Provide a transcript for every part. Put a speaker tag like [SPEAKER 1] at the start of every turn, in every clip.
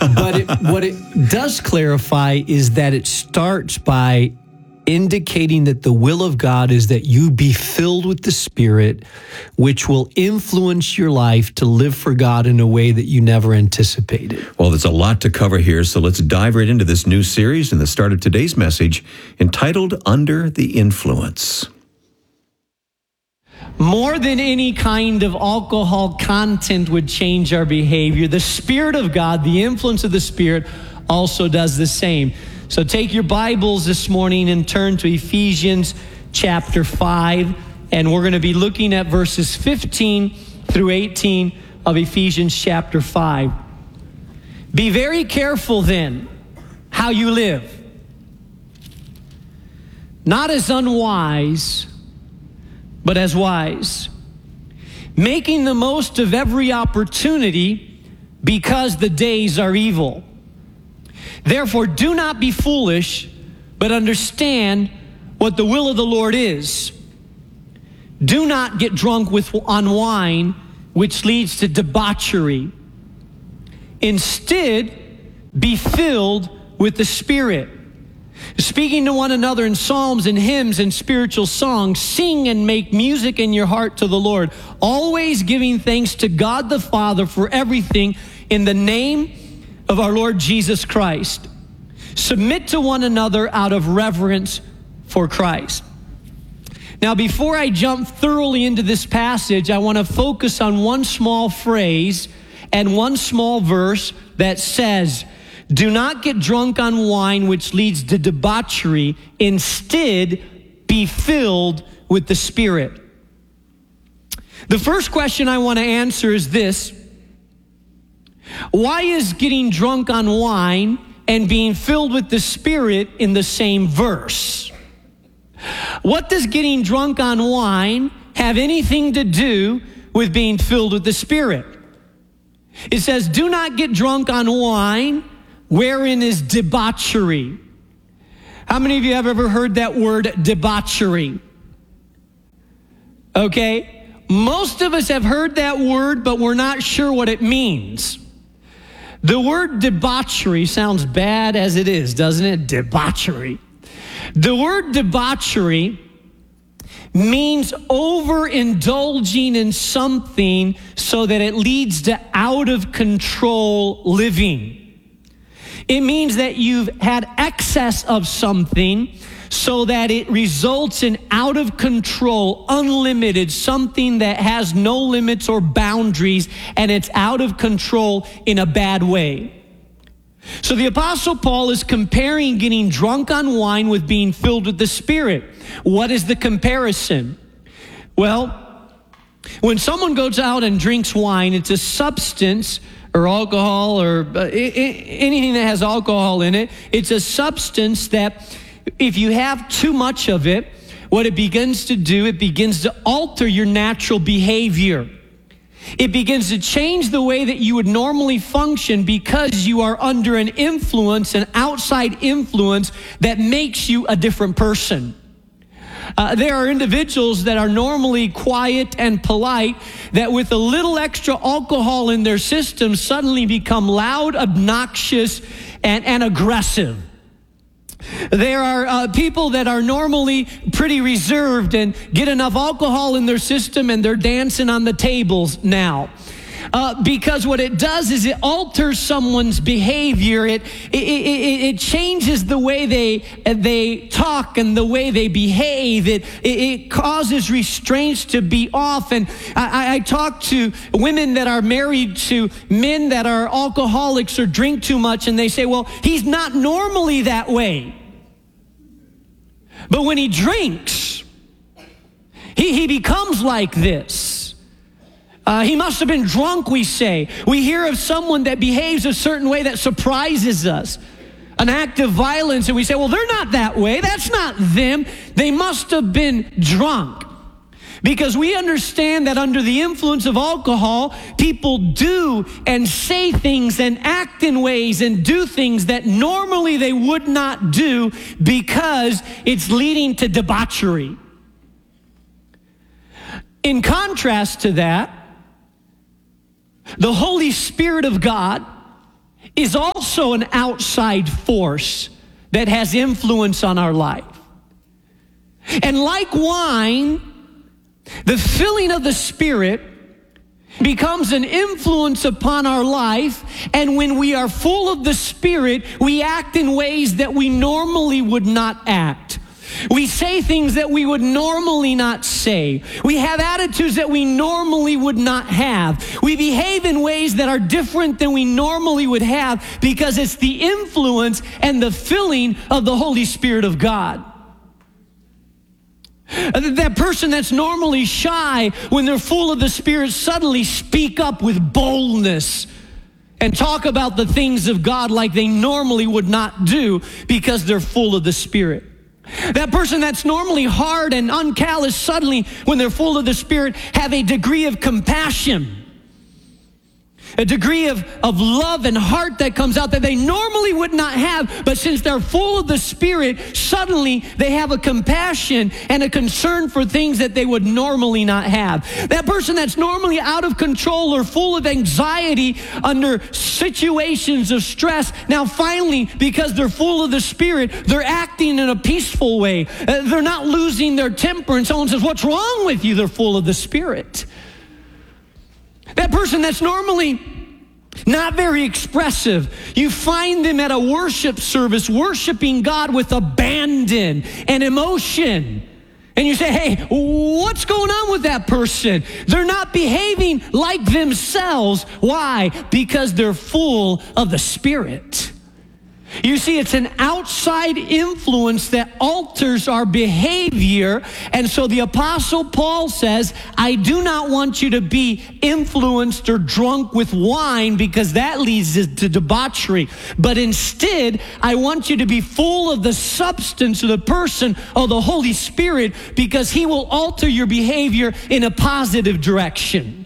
[SPEAKER 1] But what it does clarify is that it starts by indicating that the will of God is that you be filled with the Spirit, which will influence your life to live for God in a way that you never anticipated.
[SPEAKER 2] Well, there's a lot to cover here, so let's dive right into this new series and the start of today's message entitled Under the Influence.
[SPEAKER 1] More than any kind of alcohol content would change our behavior, the Spirit of God, the influence of the Spirit, also does the same. So take your Bibles this morning and turn to Ephesians chapter 5, and we're going to be looking at verses 15 through 18 of Ephesians chapter 5. Be very careful then how you live, not as unwise, but as wise, making the most of every opportunity because the days are evil. Therefore, do not be foolish, but understand what the will of the Lord is. Do not get drunk on wine, which leads to debauchery. Instead, be filled with the Spirit, speaking to one another in psalms and hymns and spiritual songs. Sing and make music in your heart to the Lord, always giving thanks to God the Father for everything in the name of our Lord Jesus Christ. Submit to one another out of reverence for Christ. Now, before I jump thoroughly into this passage, I want to focus on one small phrase and one small verse that says, do not get drunk on wine, which leads to debauchery. Instead, be filled with the Spirit. The first question I want to answer is this: why is getting drunk on wine and being filled with the Spirit in the same verse? What does getting drunk on wine have anything to do with being filled with the Spirit? It says, do not get drunk on wine, wherein is debauchery. How many of you have ever heard that word debauchery? Okay, most of us have heard that word, but we're not sure what it means. The word debauchery sounds bad as it is, doesn't it? Debauchery. The word debauchery means overindulging in something so that it leads to out of control living. It means that you've had excess of something so that it results in out of control, unlimited, something that has no limits or boundaries, and it's out of control in a bad way. So the Apostle Paul is comparing getting drunk on wine with being filled with the Spirit. What is the comparison? Well, when someone goes out and drinks wine, it's a substance or alcohol or anything that has alcohol in it. It's a substance that if you have too much of it, what it begins to do, it begins to alter your natural behavior. It begins to change the way that you would normally function because you are under an influence, an outside influence that makes you a different person. There are individuals that are normally quiet and polite that with a little extra alcohol in their system suddenly become loud, obnoxious, and aggressive. There are people that are normally pretty reserved and get enough alcohol in their system and they're dancing on the tables now. Because what it does is it alters someone's behavior. It changes the way they talk and the way they behave. It causes restraints to be off. And I talk to women that are married to men that are alcoholics or drink too much, and they say, well, he's not normally that way. But when he drinks, he becomes like this. He must have been drunk, we say. We hear of someone that behaves a certain way that surprises us. An act of violence, and we say, well, they're not that way. That's not them. They must have been drunk. Because we understand that under the influence of alcohol, people do and say things and act in ways and do things that normally they would not do because it's leading to debauchery. In contrast to that, the Holy Spirit of God is also an outside force that has influence on our life. And like wine, the filling of the Spirit becomes an influence upon our life, and when we are full of the Spirit, we act in ways that we normally would not act. We say things that we would normally not say. We have attitudes that we normally would not have. We behave in ways that are different than we normally would have because it's the influence and the filling of the Holy Spirit of God. That person that's normally shy, when they're full of the Spirit, suddenly speak up with boldness and talk about the things of God like they normally would not do because they're full of the Spirit. That person that's normally hard and uncallous, suddenly, when they're full of the Spirit, have a degree of compassion, a degree of love and heart that comes out that they normally would not have, but since they're full of the Spirit, suddenly they have a compassion and a concern for things that they would normally not have. That person that's normally out of control or full of anxiety under situations of stress, now finally, because they're full of the Spirit, they're acting in a peaceful way. They're not losing their temper, and someone says, "What's wrong with you?" They're full of the Spirit. That person that's normally not very expressive, you find them at a worship service worshiping God with abandon and emotion. And you say, "Hey, what's going on with that person?" They're not behaving like themselves. Why? Because they're full of the Spirit. You see, it's an outside influence that alters our behavior. And so the Apostle Paul says, I do not want you to be influenced or drunk with wine because that leads to debauchery. But instead, I want you to be full of the substance of the person of the Holy Spirit because he will alter your behavior in a positive direction.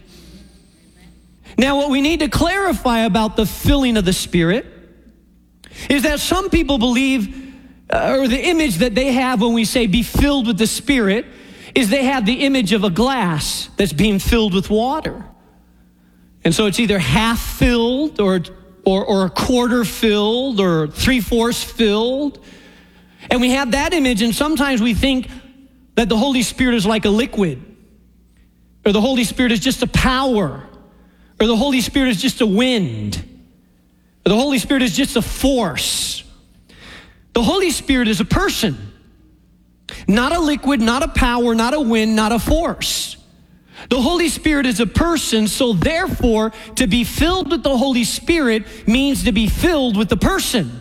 [SPEAKER 1] Now, what we need to clarify about the filling of the Spirit is that some people believe, or the image that they have when we say be filled with the Spirit, is they have the image of a glass that's being filled with water. And so it's either half filled or a quarter filled or 3/4 filled. And we have that image, and sometimes we think that the Holy Spirit is like a liquid, or the Holy Spirit is just a power, or the Holy Spirit is just a wind. The Holy Spirit is just a force. The Holy Spirit is a person, not a liquid, not a power, not a wind, not a force. The Holy Spirit is a person, so therefore, to be filled with the Holy Spirit means to be filled with the person.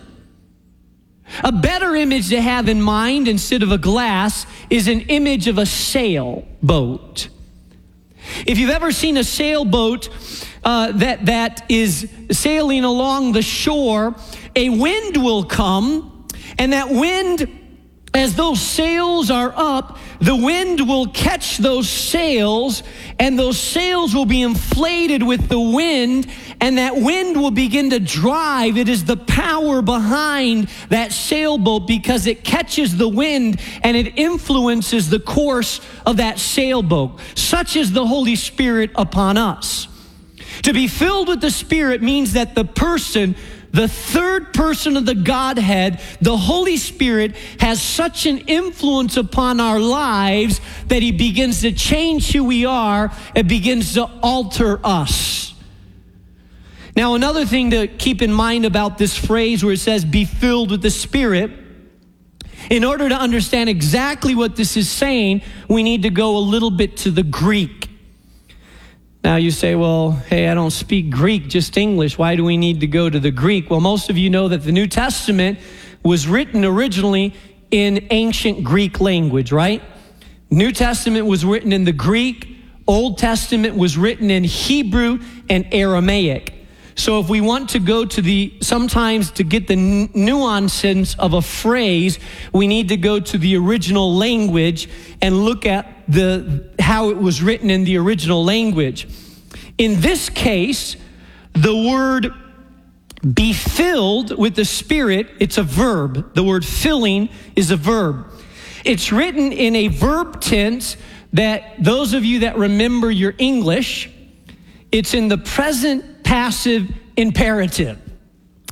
[SPEAKER 1] A better image to have in mind instead of a glass is an image of a sailboat. If you've ever seen a sailboat that is sailing along the shore, a wind will come, and that wind, as those sails are up, the wind will catch those sails, and those sails will be inflated with the wind, and that wind will begin to drive. It is the power behind that sailboat because it catches the wind and it influences the course of that sailboat. Such is the Holy Spirit upon us. To be filled with the Spirit means that the person, the third person of the Godhead, the Holy Spirit, has such an influence upon our lives that he begins to change who we are and begins to alter us. Now, another thing to keep in mind about this phrase where it says, be filled with the Spirit, in order to understand exactly what this is saying, we need to go a little bit to the Greek. Now you say, well, hey, I don't speak Greek, just English. Why do we need to go to the Greek? Well, most of you know that the New Testament was written originally in ancient Greek language, right? New Testament was written in the Greek. Old Testament was written in Hebrew and Aramaic. So if we want to go to sometimes to get the nuances of a phrase, we need to go to the original language and look at how it was written in the original language. In this case, the word be filled with the Spirit, it's a verb. The word filling is a verb. It's written in a verb tense that those of you that remember your English, it's in the present passive imperative.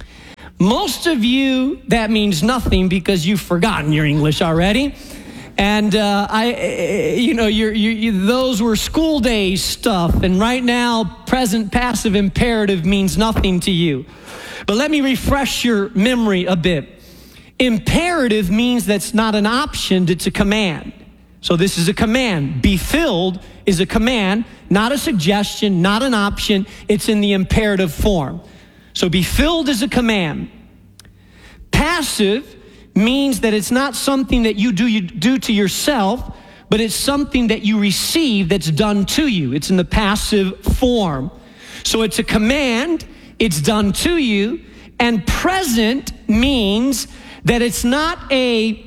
[SPEAKER 1] Most of you, that means nothing because you've forgotten your English already. And those were school days stuff. And right now, present passive imperative means nothing to you. But let me refresh your memory a bit. Imperative means that's not an option, it's a command. So this is a command. Be filled is a command, not a suggestion, not an option. It's in the imperative form. So be filled is a command. Passive means that it's not something that you do to yourself, but it's something that you receive that's done to you. It's in the passive form. So it's a command, it's done to you, and present means that it's not an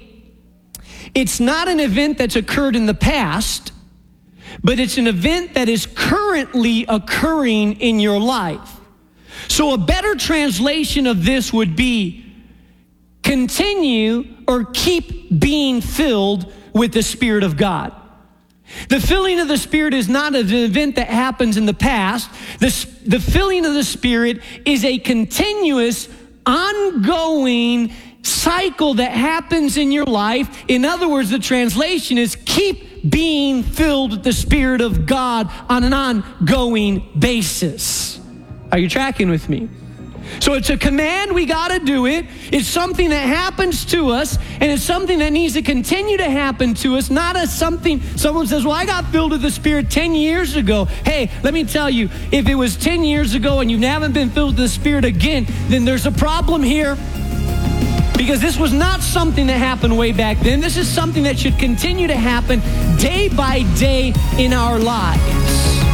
[SPEAKER 1] event that's occurred in the past, but it's an event that is currently occurring in your life. So a better translation of this would be continue or keep being filled with the Spirit of God. The filling of the Spirit is not an event that happens in the past. The filling of the Spirit is a continuous, ongoing cycle that happens in your life. In other words, the translation is keep being filled with the Spirit of God on an ongoing basis. Are you tracking with me? So it's a command, we got to do it. It's something that happens to us, and it's something that needs to continue to happen to us, not as something someone says, well, I got filled with the Spirit 10 years ago. Hey, let me tell you, if it was 10 years ago and you haven't been filled with the Spirit again, then there's a problem here. Because this was not something that happened way back then. This is something that should continue to happen day by day in our lives.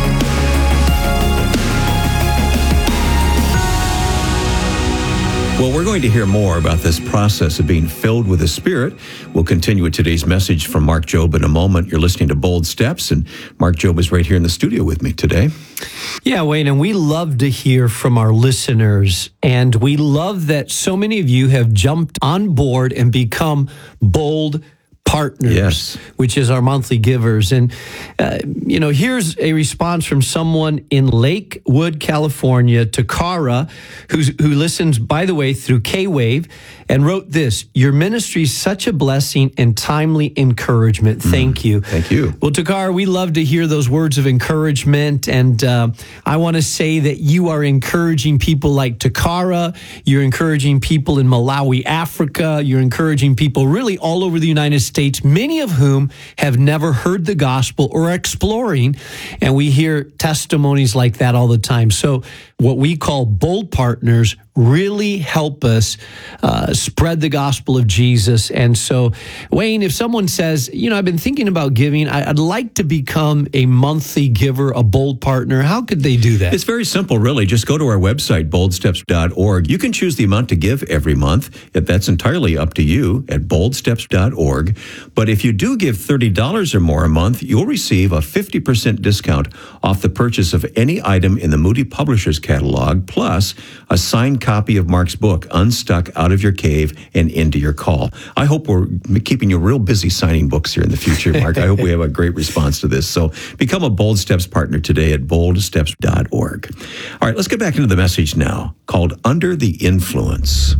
[SPEAKER 2] Well, we're going to hear more about this process of being filled with the Spirit. We'll continue with today's message from Mark Jobe in a moment. You're listening to Bold Steps, and Mark Jobe is right here in the studio with me today.
[SPEAKER 3] Yeah, Wayne, and we love to hear from our listeners, and we love that so many of you have jumped on board and become bold partners,
[SPEAKER 2] yes,
[SPEAKER 3] which is our monthly givers. And, here's a response from someone in Lakewood, California, Takara, who listens, by the way, through K-Wave, and wrote this: your ministry is such a blessing and timely encouragement. Thank you.
[SPEAKER 2] Thank you.
[SPEAKER 3] Well, Takara, we love to hear those words of encouragement. And I want to say that you are encouraging people like Takara. You're encouraging people in Malawi, Africa. You're encouraging people really all over the United States, many of whom have never heard the gospel or are exploring. And we hear testimonies like that all the time. So what we call bold partners really help us spread the gospel of Jesus. And so, Wayne, if someone says, I've been thinking about giving, I'd like to become a monthly giver, a bold partner, how could they do that?
[SPEAKER 2] It's very simple, really. Just go to our website, boldsteps.org. You can choose the amount to give every month. That's entirely up to you at boldsteps.org. But if you do give $30 or more a month, you'll receive a 50% discount off the purchase of any item in the Moody Publishers catalog, plus a signed copy of Mark's book, Unstuck Out of Your Cave and Into Your Call. I hope we're keeping you real busy signing books here in the future, Mark. I hope we have a great response to this. So become a Bold Steps partner today at boldsteps.org. All right, let's get back into the message now, called Under the Influence.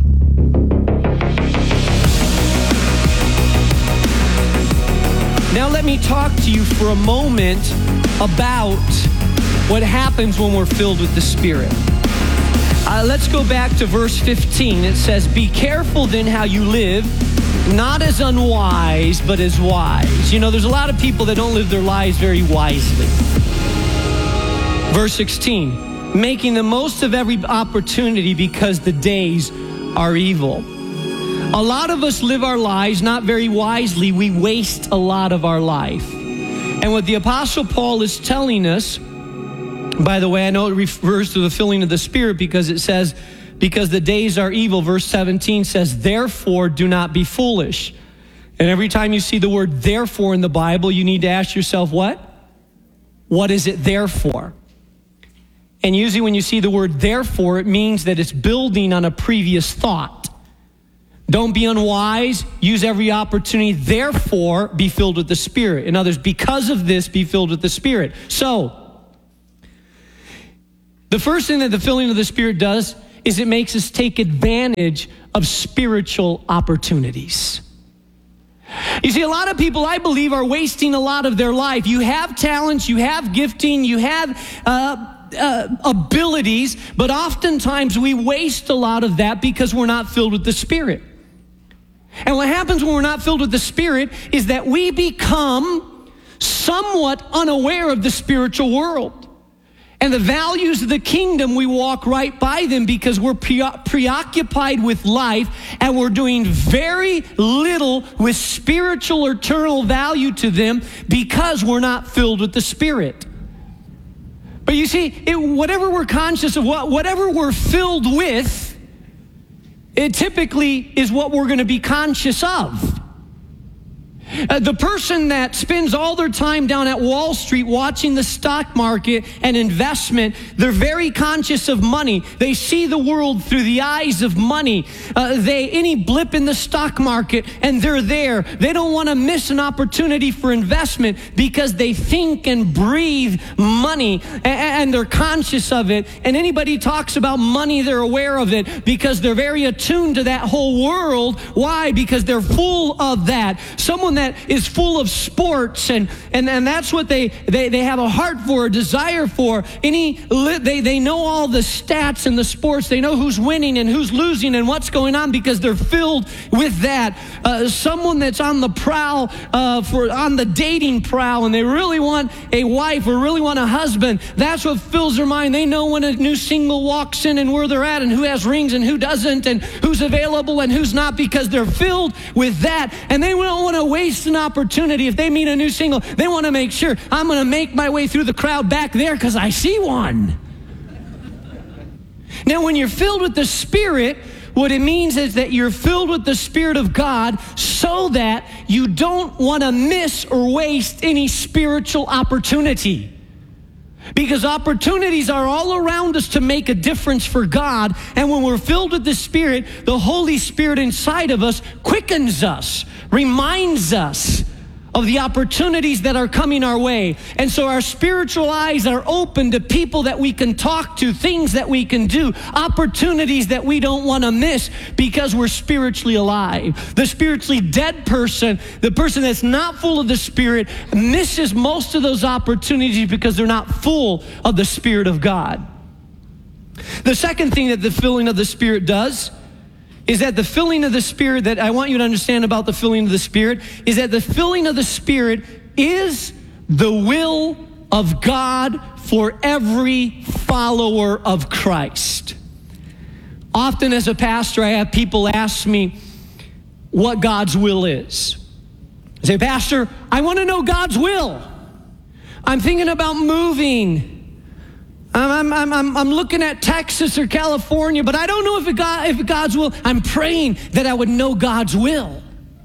[SPEAKER 1] Now let me talk to you for a moment about what happens when we're filled with the Spirit. Let's go back to verse 15. It says, be careful then how you live, not as unwise, but as wise. There's a lot of people that don't live their lives very wisely. Verse 16, making the most of every opportunity because the days are evil. A lot of us live our lives not very wisely. We waste a lot of our life. And what the Apostle Paul is telling us, by the way, I know it refers to the filling of the Spirit because it says, because the days are evil. Verse 17 says, therefore do not be foolish. And every time you see the word therefore in the Bible, you need to ask yourself, what? What is it there for? And usually when you see the word therefore, it means that it's building on a previous thought. Don't be unwise. Use every opportunity. Therefore, be filled with the Spirit. In others, because of this, be filled with the Spirit. So, the first thing that the filling of the Spirit does is it makes us take advantage of spiritual opportunities. You see, a lot of people, I believe, are wasting a lot of their life. You have talents, you have gifting, you have abilities, but oftentimes we waste a lot of that because we're not filled with the Spirit. And what happens when we're not filled with the Spirit is that we become somewhat unaware of the spiritual world. And the values of the kingdom, we walk right by them because we're preoccupied with life and we're doing very little with spiritual or eternal value to them because we're not filled with the Spirit. But you see, whatever we're conscious of, whatever we're filled with, it typically is what we're going to be conscious of. The person that spends all their time down at Wall Street watching the stock market and investment, they're very conscious of money. They see the world through the eyes of money. Any blip in the stock market and they're there. They don't want to miss an opportunity for investment because they think and breathe money and they're conscious of it. And anybody talks about money, they're aware of it because they're very attuned to that whole world. Why? Because they're full of that. Someone that is full of sports and that's what they have a heart for, a desire for. They know all the stats in the sports. They know who's winning and who's losing and what's going on because they're filled with that. Someone that's on the prowl, on the dating prowl, and they really want a wife or really want a husband. That's what fills their mind. They know when a new single walks in and where they're at and who has rings and who doesn't and who's available and who's not because they're filled with that. And they don't want to waste an opportunity. If they meet a new single, they want to make sure I'm going to make my way through the crowd back there because I see one. Now, when you're filled with the Spirit, what it means is that you're filled with the Spirit of God so that you don't want to miss or waste any spiritual opportunity. Because opportunities are all around us to make a difference for God. And when we're filled with the Spirit, the Holy Spirit inside of us quickens us, reminds us of the opportunities that are coming our way. And so our spiritual eyes are open to people that we can talk to, things that we can do, opportunities that we don't want to miss because we're spiritually alive. The spiritually dead person, the person that's not full of the Spirit, misses most of those opportunities because they're not full of the Spirit of God. The second thing that the filling of the Spirit does is that the filling of the Spirit, that I want you to understand about the filling of the Spirit, is that the filling of the Spirit is the will of God for every follower of Christ. Often as a pastor, I have people ask me what God's will is. I say, Pastor, I want to know God's will. I'm thinking about moving. I'm looking at Texas or California, but I don't know if God's will. I'm praying that I would know God's will.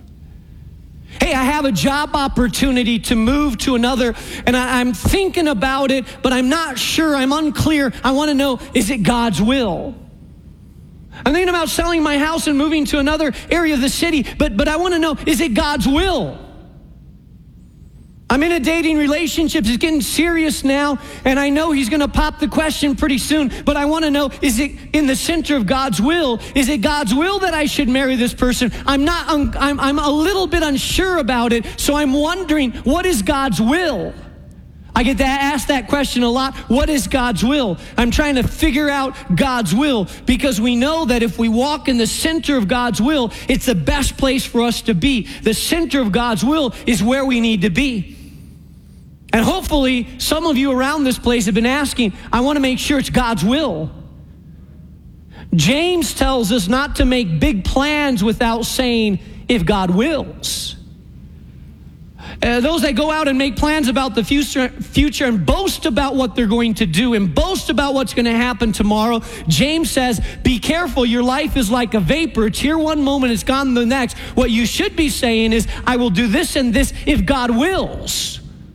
[SPEAKER 1] Hey, I have a job opportunity to move to another, and I'm thinking about it, but I'm not sure. I'm unclear. I want to know, is it God's will? I'm thinking about selling my house and moving to another area of the city, but I want to know, is it God's will? I'm in a dating relationship. It's getting serious now, and I know he's going to pop the question pretty soon, but I want to know, is it in the center of God's will? Is it God's will that I should marry this person? I'm a little bit unsure about it, so I'm wondering, what is God's will? I get asked that question a lot. What is God's will? I'm trying to figure out God's will because we know that if we walk in the center of God's will, it's the best place for us to be. The center of God's will is where we need to be. And hopefully, some of you around this place have been asking, I want to make sure it's God's will. James tells us not to make big plans without saying, if God wills. Those that go out and make plans about the future and boast about what they're going to do and boast about what's going to happen tomorrow, James says, be careful. Your life is like a vapor. It's here one moment, it's gone the next. What you should be saying is, I will do this and this if God wills.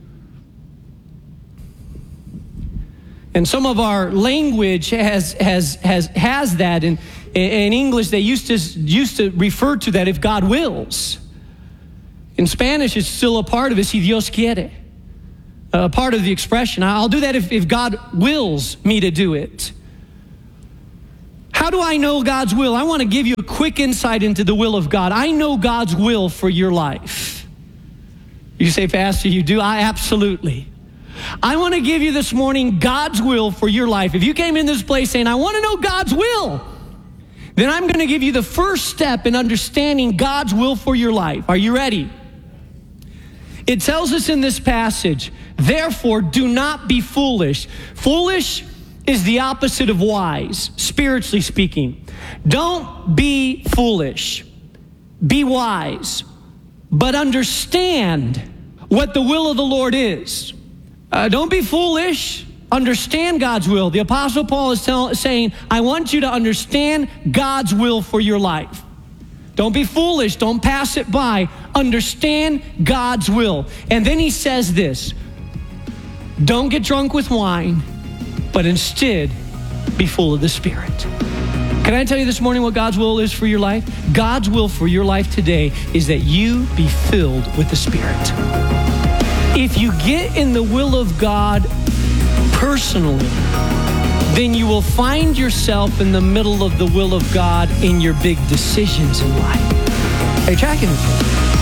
[SPEAKER 1] And some of our language has that. In English, they used to refer to that if God wills. In Spanish, it's still a part of it, si Dios quiere. A part of the expression. I'll do that if God wills me to do it. How do I know God's will? I want to give you a quick insight into the will of God. I know God's will for your life. You say, Pastor, you do? Absolutely. I want to give you this morning God's will for your life. If you came in this place saying, I want to know God's will, then I'm going to give you the first step in understanding God's will for your life. Are you ready? It tells us in this passage, therefore, do not be foolish. Foolish is the opposite of wise, spiritually speaking. Don't be foolish. Be wise. But understand what the will of the Lord is. Don't be foolish. Understand God's will. The Apostle Paul is saying, I want you to understand God's will for your life. Don't be foolish. Don't pass it by. Understand God's will. And then he says this, don't get drunk with wine, but instead be full of the Spirit. Can I tell you this morning what God's will is for your life? God's will for your life today is that you be filled with the Spirit. If you get in the will of God personally, then you will find yourself in the middle of the will of God in your big decisions in life. Are you tracking with me?